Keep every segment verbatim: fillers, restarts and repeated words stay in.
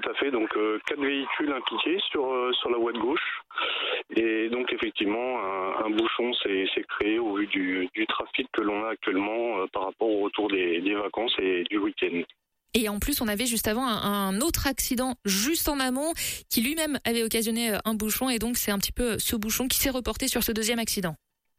tout à fait. Donc euh, quatre véhicules impliqués sur euh, sur la voie de gauche. Et donc effectivement, un, un bouchon s'est, s'est créé au vu du, du trafic que l'on a actuellement euh, par rapport au retour des, des vacances et du week-end. Et en plus, on avait juste avant un, un autre accident juste en amont qui lui-même avait occasionné un bouchon. Et donc, c'est un petit peu ce bouchon qui s'est reporté sur ce deuxième accident.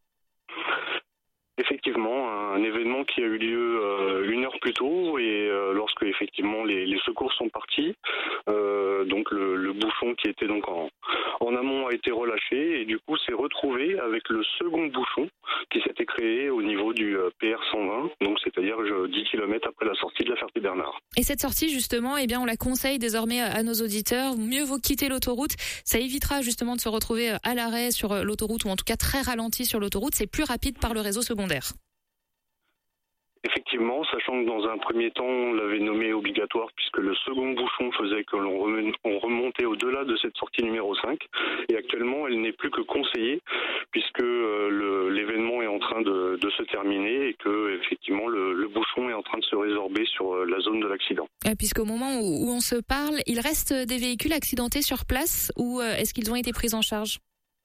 Effectivement, un événement qui a eu lieu euh, une heure plus tôt et euh, lorsque effectivement les, les secours sont partis, euh, donc le, le bouchon qui était donc en, en amont a été relâché et du coup s'est retrouvé avec le second bouchon qui s'était créé au niveau du euh, P R cent vingt, donc c'est-à-dire euh, dix kilomètres après la sortie de la Ferté-Bernard. Et cette sortie justement, eh bien on la conseille désormais à nos auditeurs. Mieux vaut quitter l'autoroute. Ça évitera justement de se retrouver à l'arrêt sur l'autoroute ou en tout cas très ralenti sur l'autoroute. C'est plus rapide par le réseau secondaire. Effectivement, sachant que dans un premier temps, on l'avait nommé obligatoire puisque le second bouchon faisait que l'on remontait au-delà de cette sortie numéro cinq. Et actuellement, elle n'est plus que conseillée puisque euh, le, l'événement est en train de, de se terminer et que effectivement le, le bouchon est en train de se résorber sur euh, la zone de l'accident. Puisqu'au moment où, où on se parle, il reste des véhicules accidentés sur place ou euh, est-ce qu'ils ont été pris en charge ?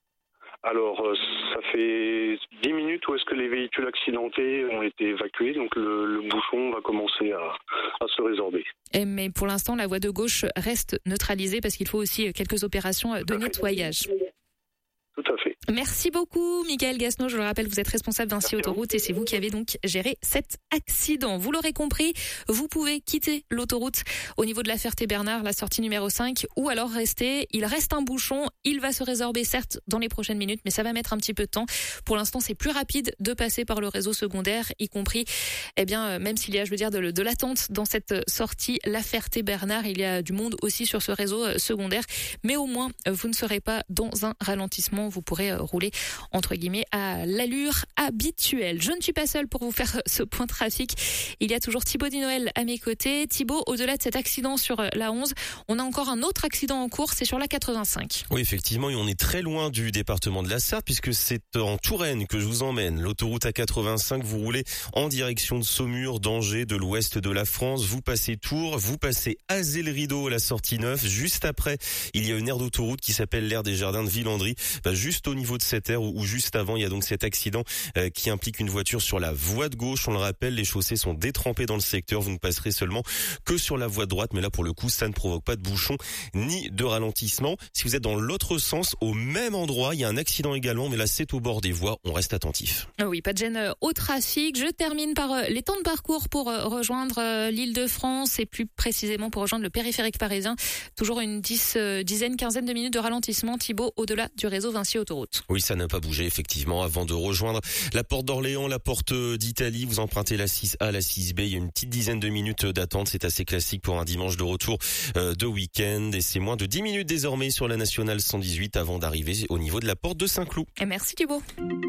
Alors, euh, ça fait dix minutes où est-ce que les véhicules accidentés ont été évacués, donc le, le bouchon va commencer à, à se résorber. Et mais pour l'instant, la voie de gauche reste neutralisée parce qu'il faut aussi quelques opérations de nettoyage. Tout à fait. Merci beaucoup, Michael Gasneau. Je le rappelle, vous êtes responsable d'Vinci Autoroute et c'est vous qui avez donc géré cet accident. Vous l'aurez compris, vous pouvez quitter l'autoroute au niveau de la Ferté-Bernard, la sortie numéro cinq, ou alors rester. Il reste un bouchon. Il va se résorber, certes, dans les prochaines minutes, mais ça va mettre un petit peu de temps. Pour l'instant, c'est plus rapide de passer par le réseau secondaire, y compris, eh bien, même s'il y a, je veux dire, de, de l'attente dans cette sortie, la Ferté-Bernard, il y a du monde aussi sur ce réseau secondaire. Mais au moins, vous ne serez pas dans un ralentissement. Vous pourrez rouler entre guillemets à l'allure habituelle. Je ne suis pas seule pour vous faire ce point trafic. Il y a toujours Thibaut Dinoël à mes côtés. Thibaut, au-delà de cet accident sur la onze, on a encore un autre accident en cours, c'est sur la quatre-vingt-cinq. Oui, effectivement, et on est très loin du département de la Sarthe puisque c'est en Touraine que je vous emmène. L'autoroute A quatre-vingt-cinq, vous roulez en direction de Saumur, d'Angers, de l'ouest de la France. Vous passez Tours, vous passez Azay-le-Rideau, la sortie neuf. Juste après, il y a une aire d'autoroute qui s'appelle l'aire des Jardins de Villandry. Bah, juste au niveau de cette aire ou juste avant, il y a donc cet accident euh, qui implique une voiture sur la voie de gauche. On le rappelle, les chaussées sont détrempées dans le secteur. Vous ne passerez seulement que sur la voie de droite. Mais là, pour le coup, ça ne provoque pas de bouchon ni de ralentissement. Si vous êtes dans l'autre sens, au même endroit, il y a un accident également. Mais là, c'est au bord des voies. On reste attentif. Oui, pas de gêne au trafic. Je termine par les temps de parcours pour rejoindre l'Île-de-France et plus précisément pour rejoindre le périphérique parisien. Toujours une dix, dizaine, quinzaine de minutes de ralentissement, Thibaut, au-delà du réseau Vinci Autoroute. Oui, ça n'a pas bougé, effectivement, avant de rejoindre la porte d'Orléans, la porte d'Italie. Vous empruntez la six A, la six B. Il y a une petite dizaine de minutes d'attente. C'est assez classique pour un dimanche de retour euh, de week-end. Et c'est moins de dix minutes désormais sur la nationale cent dix-huit avant d'arriver au niveau de la porte de Saint-Cloud. Et merci Thibaut.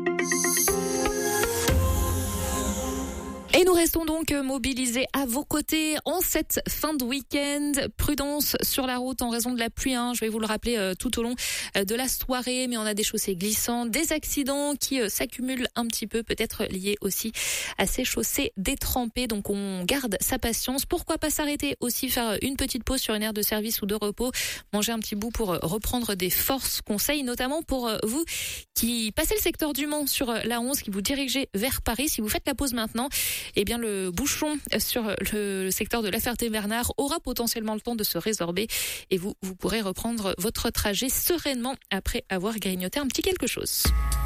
Et nous restons donc mobilisés à vos côtés en cette fin de week-end. Prudence sur la route en raison de la pluie, hein. Je vais vous le rappeler euh, tout au long euh, de la soirée, mais on a des chaussées glissantes, des accidents qui euh, s'accumulent un petit peu, peut-être liés aussi à ces chaussées détrempées. Donc on garde sa patience. Pourquoi pas s'arrêter aussi, faire une petite pause sur une aire de service ou de repos, manger un petit bout pour reprendre des forces. Conseils notamment pour vous qui passez le secteur du Mans sur la onze, qui vous dirigez vers Paris. Si vous faites la pause maintenant, eh bien le bouchon sur le secteur de la Ferté-Bernard aura potentiellement le temps de se résorber et vous, vous pourrez reprendre votre trajet sereinement après avoir grignoté un petit quelque chose.